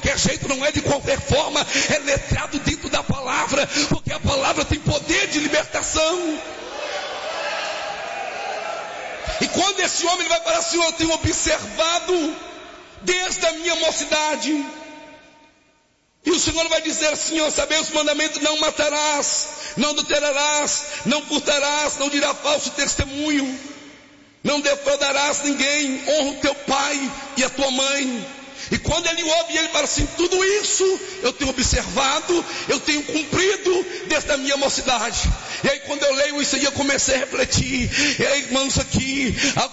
qualquer jeito, não é de qualquer forma, é letrado dentro da palavra, porque a palavra tem poder de libertação. E quando esse homem vai falar assim: eu tenho observado desde a minha mocidade, e o Senhor vai dizer assim: saber os mandamentos: não matarás, não adulterarás, não furtarás, não dirás falso testemunho, não defraudarás ninguém, honra o teu pai e a tua mãe. E quando ele ouve, ele fala assim: tudo isso eu tenho observado, eu tenho cumprido desde a minha mocidade. E aí quando eu leio isso aí, eu comecei a refletir: irmãos, aqui